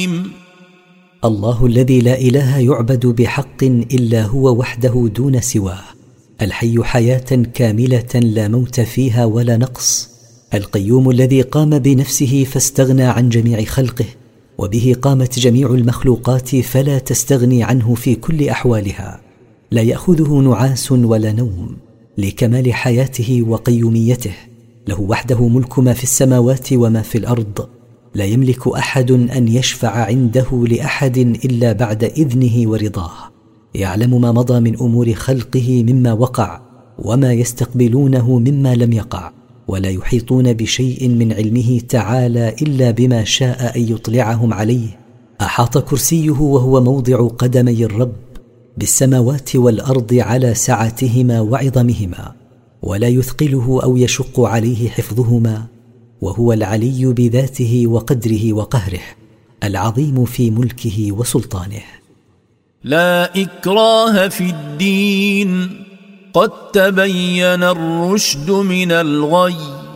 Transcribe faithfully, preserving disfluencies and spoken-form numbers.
الله الذي لا إله يعبد بحق إلا هو وحده دون سواه، الحي حياة كاملة لا موت فيها ولا نقص، القيوم الذي قام بنفسه فاستغنى عن جميع خلقه، وبه قامت جميع المخلوقات فلا تستغني عنه في كل أحوالها، لا يأخذه نعاس ولا نوم، لكمال حياته وقيوميته، له وحده ملك ما في السماوات وما في الأرض، لا يملك أحد أن يشفع عنده لأحد إلا بعد إذنه ورضاه، يعلم ما مضى من أمور خلقه مما وقع وما يستقبلونه مما لم يقع، ولا يحيطون بشيء من علمه تعالى إلا بما شاء أن يطلعهم عليه. أحاط كرسيه وهو موضع قدمي الرب بالسماوات والأرض على سعتهما وعظمهما، ولا يثقله أو يشق عليه حفظهما، وهو العلي بذاته وقدره وقهره، العظيم في ملكه وسلطانه. لا إكراه في الدين، قد تبين الرشد من الغي،